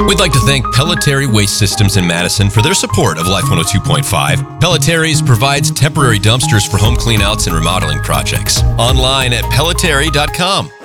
We'd like to thank Pelletary Waste Systems in Madison for their support of Life 102.5. Pelletary's provides temporary dumpsters for home cleanouts and remodeling projects. Online at pelletary.com.